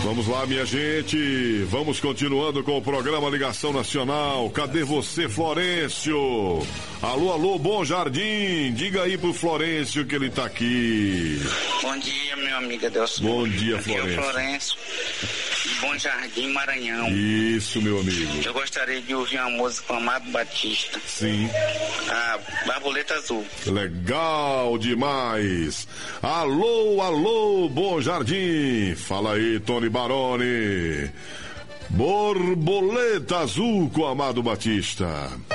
Vamos lá, minha gente. Vamos continuando com o programa Ligação Nacional. Cadê você, Florencio? Alô, alô, Bom Jardim. Diga aí pro Florencio que ele tá aqui. Bom dia, meu amigo Adelson. Bom dia, aqui Florencio. É o Florencio, de Bom Jardim, Maranhão. Isso, meu amigo. Eu gostaria de ouvir uma música com Amado Batista. Sim. A Borboleta Azul. Legal demais. Alô, alô, Bom Jardim. Fala aí, Tony Baroni. Borboleta Azul com Amado Batista.